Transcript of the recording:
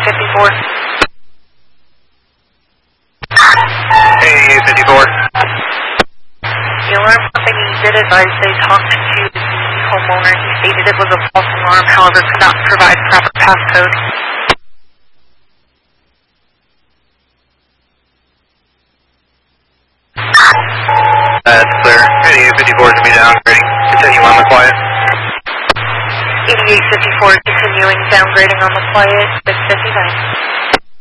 54. Hey, 54. The alarm company did advise they talked to the homeowner. He stated it was a false alarm, however could not provide proper passcode. That's clear. 8854 to be downgrading. Continue on the quiet. 8854 continuing downgrading on the quiet, 659.